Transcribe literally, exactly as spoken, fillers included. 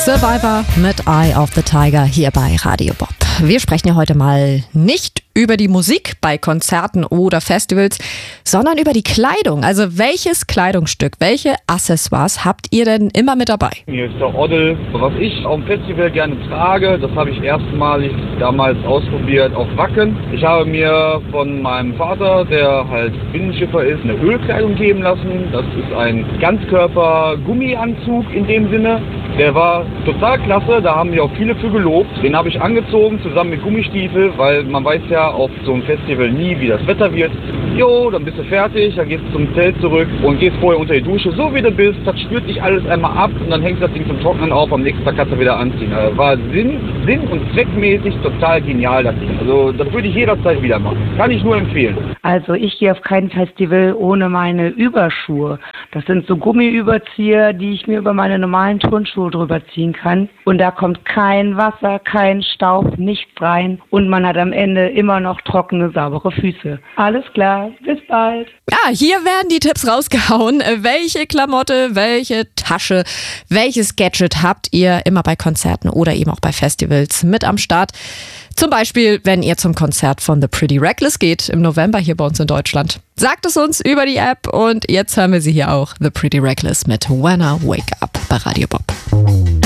Survivor mit Eye of the Tiger hier bei Radio Bob. Wir sprechen ja heute mal nicht über die Musik bei Konzerten oder Festivals, sondern über die Kleidung. Also welches Kleidungsstück, welche Accessoires habt ihr denn immer mit dabei? Hier ist der Oddel. Was ich auf dem Festival gerne trage, das habe ich erstmalig damals ausprobiert auf Wacken. Ich habe mir von meinem Vater, der halt Binnenschiffer ist, eine Ölkleidung geben lassen. Das ist ein Ganzkörper-Gummianzug in dem Sinne. Der war total klasse, da haben wir auch viele für gelobt. Den habe ich angezogen, zusammen mit Gummistiefel, weil man weiß ja auf so einem Festival nie, wie das Wetter wird. Jo, dann bist du fertig, dann gehst du zum Zelt zurück und gehst vorher unter die Dusche, so wie du bist. Das spürt dich alles einmal ab und dann hängst du das Ding zum Trocknen auf, am nächsten Tag kannst du wieder anziehen. Also war Sinn, Sinn und zweckmäßig total genial, das Ding. Also das würde ich jederzeit wieder machen. Kann ich nur empfehlen. Also ich gehe auf kein Festival ohne meine Überschuhe. Das sind so Gummiüberzieher, die ich mir über meine normalen Turnschuhe drüber ziehen kann. Und da kommt kein Wasser, kein Staub, nichts rein. Und man hat am Ende immer noch trockene, saubere Füße. Alles klar, bis bald. Ja, hier werden die Tipps rausgehauen. Welche Klamotte, welche Tasche, welches Gadget habt ihr immer bei Konzerten oder eben auch bei Festivals mit am Start? Zum Beispiel, wenn ihr zum Konzert von The Pretty Reckless geht, im November hier bei uns in Deutschland. Sagt es uns über die App und jetzt hören wir sie hier auch, The Pretty Reckless mit When I Wake Up bei Radio Bob.